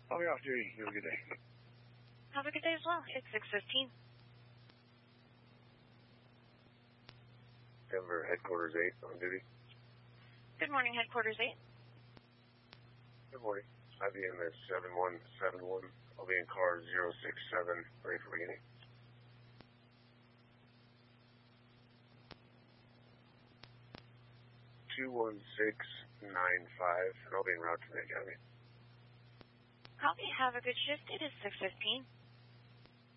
I'll be off duty. You have a good day. Have a good day as well. It's 6:15. Denver Headquarters 8 on duty. Good morning, Headquarters 8. Good morning. IBM is 7171. I'll be in car 067, ready for beginning. 21695, and I'll be en route to the Academy. Copy. Have a good shift. It is 6:15.